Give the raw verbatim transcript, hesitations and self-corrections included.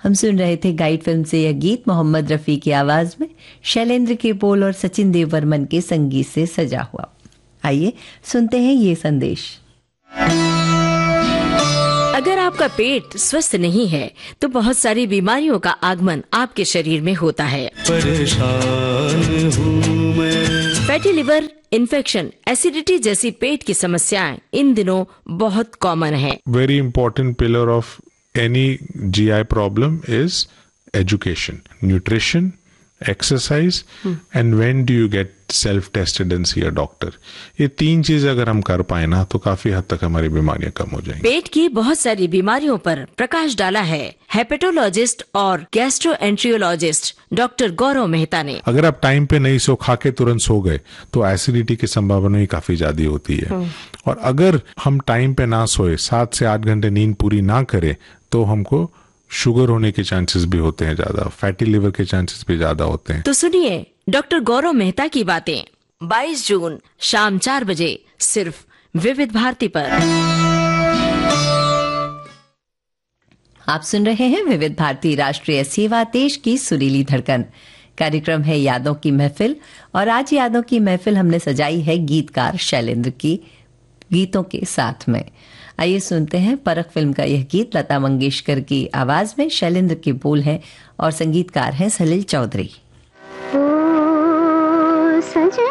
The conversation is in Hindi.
हम सुन रहे थे गाइड फिल्म से यह गीत मोहम्मद रफ़ी की आवाज में, शैलेंद्र के बोल और सचिन देव वर्मन के संगीत से सजा हुआ। आइए सुनते हैं ये संदेश। अगर आपका पेट स्वस्थ नहीं है तो बहुत सारी बीमारियों का आगमन आपके शरीर में होता है। परेशान हूँ मैं। फैटी लिवर, इन्फेक्शन, एसिडिटी जैसी पेट की समस्याएं इन दिनों बहुत कॉमन है। Very important pillar of any ji I problem is education, nutrition, exercise and when do you get self tested and C a doctor. ये तीन चीज अगर हम कर पाए ना तो काफी हद तक हमारी बीमारियां कम हो जाएंगी। पेट की बहुत सारी बीमारियों पर प्रकाश डाला है हेपेटोलॉजिस्ट और गैस्ट्रोएंट्रियोलॉजिस्ट डॉक्टर गौरव मेहता ने। अगर आप टाइम पे नहीं सो, खा के तुरंत सो गए तो एसिडिटी की संभावना ही काफी ज्यादा होती है। और अगर हम टाइम पे ना सोए, सात से आठ घंटे नींद पूरी ना करें तो हमको शुगर होने के चांसेस भी होते हैं ज्यादा, फैटी लिवर के चांसेस भी ज्यादा होते हैं। तो सुनिए डॉक्टर गौरव मेहता की बातें बाईस जून शाम चार बजे सिर्फ विविध भारती पर। आप सुन रहे हैं विविध भारती राष्ट्रीय सेवा, देश की सुरीली धड़कन। कार्यक्रम है यादों की महफिल और आज यादों की महफिल हमने सजाई है गीतकार शैलेंद्र की गीतों के साथ में। आइए सुनते हैं परख फिल्म का यह गीत लता मंगेशकर की आवाज में। शैलेंद्र के बोल हैं और संगीतकार हैं सलील चौधरी।